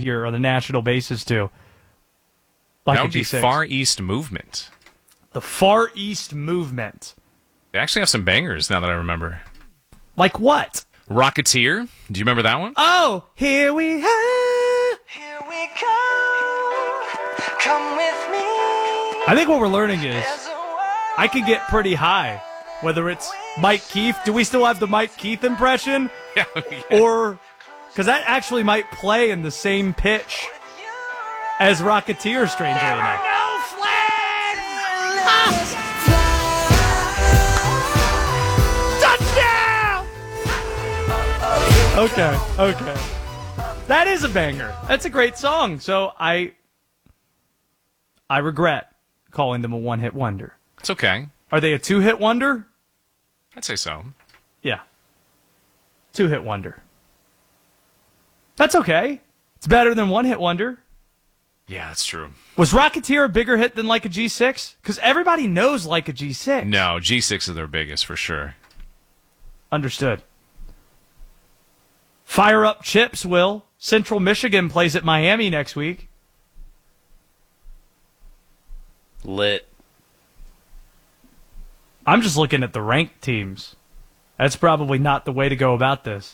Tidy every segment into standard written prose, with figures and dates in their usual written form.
here on a national basis, too. Like that would be Far East Movement. The Far East Movement. They actually have some bangers now that I remember. Like what? Rocketeer. Do you remember that one? Oh, here we are. Here we go. Come with me. I think what we're learning is I can get pretty high, whether it's Mike Keith. Do we still have the Mike Keith impression? Yeah. Or, because that actually might play in the same pitch as Rocketeer, strangely enough. No flags! Touchdown! Okay. That is a banger. That's a great song. So I regret calling them a one-hit wonder. It's okay. Are they a two-hit wonder? I'd say so. Yeah. Two-hit wonder. That's okay. It's better than one-hit wonder. Yeah, that's true. Was Rocketeer a bigger hit than Like a G6? Because everybody knows Like a G6. No, G6 is their biggest for sure. Understood. Fire up chips, Will. Central Michigan plays at Miami next week. Lit. I'm just looking at the ranked teams. That's probably not the way to go about this.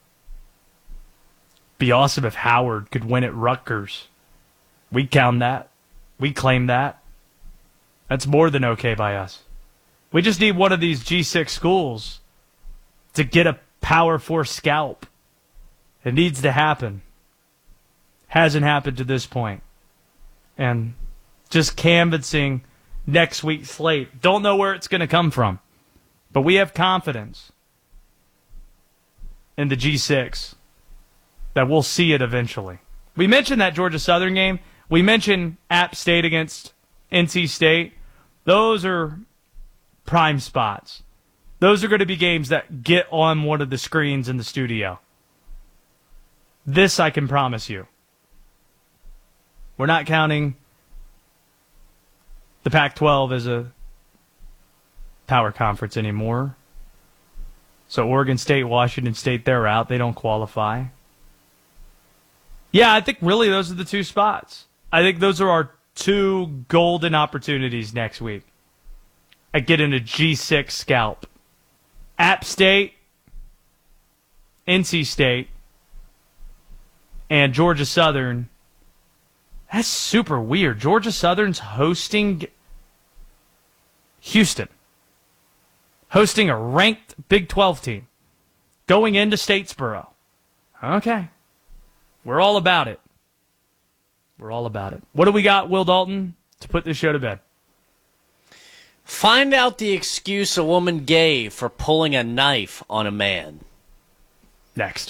Be awesome if Howard could win at Rutgers. We count that. We claim that. That's more than okay by us. We just need one of these G6 schools to get a Power 4 scalp. It needs to happen. Hasn't happened to this point. And just canvassing next week's slate. Don't know where it's going to come from. But we have confidence in the G6 that we'll see it eventually. We mentioned that Georgia Southern game. We mentioned App State against NC State. Those are prime spots. Those are going to be games that get on one of the screens in the studio. This I can promise you. We're not counting the Pac-12 as a power conference anymore. So Oregon State, Washington State, they're out. They don't qualify. Yeah, I think really those are the two spots. I think those are our two golden opportunities next week at getting a G6 scalp. App State, NC State, and Georgia Southern. That's super weird. Georgia Southern's hosting Houston. Hosting a ranked Big 12 team. Going into Statesboro. Okay. We're all about it. We're all about it. What do we got, Will Dalton, to put this show to bed? Find out the excuse a woman gave for pulling a knife on a man. Next.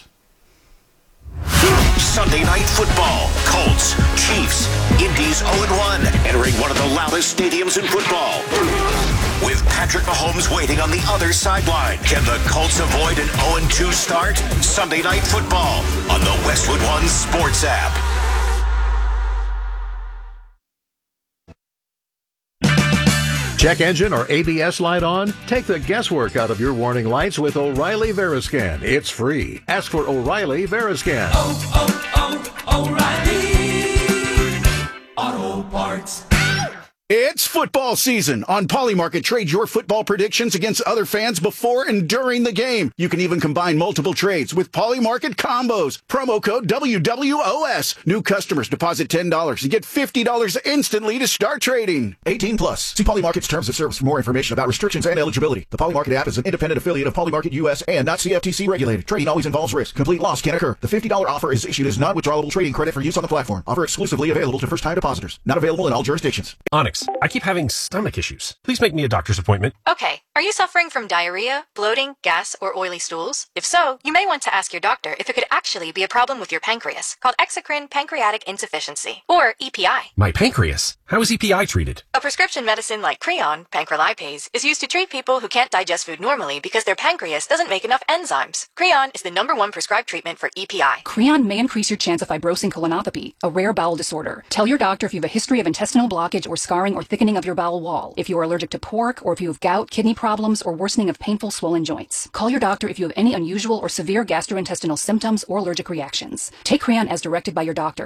Sunday Night Football. Colts, Chiefs, Indy's 0-1, entering one of the loudest stadiums in football. With Patrick Mahomes waiting on the other sideline, can the Colts avoid an 0-2 start? Sunday Night Football on the Westwood One Sports app. Check engine or ABS light on? Take the guesswork out of your warning lights with O'Reilly Veriscan. It's free. Ask for O'Reilly Veriscan. O'Reilly Auto Parts. It's football season. On Polymarket, trade your football predictions against other fans before and during the game. You can even combine multiple trades with Polymarket combos. Promo code WWOS. New customers deposit $10 and get $50 instantly to start trading. 18 plus. See Polymarket's terms of service for more information about restrictions and eligibility. The Polymarket app is an independent affiliate of Polymarket US and not CFTC regulated. Trading always involves risk. Complete loss can occur. The $50 offer is issued as non-withdrawable trading credit for use on the platform. Offer exclusively available to first-time depositors. Not available in all jurisdictions. Onyx, I keep having stomach issues. Please make me a doctor's appointment. Okay. Are you suffering from diarrhea, bloating, gas, or oily stools? If so, you may want to ask your doctor if it could actually be a problem with your pancreas, called exocrine pancreatic insufficiency, or EPI. My pancreas? How is EPI treated? A prescription medicine like Creon, pancrelipase, is used to treat people who can't digest food normally because their pancreas doesn't make enough enzymes. Creon is the #1 prescribed treatment for EPI. Creon may increase your chance of fibrosing colonopathy, a rare bowel disorder. Tell your doctor if you have a history of intestinal blockage or scarring or thickening of your bowel wall, if you are allergic to pork, or if you have gout, kidney problems, or worsening of painful swollen joints. Call your doctor if you have any unusual or severe gastrointestinal symptoms or allergic reactions. Take Creon as directed by your doctor.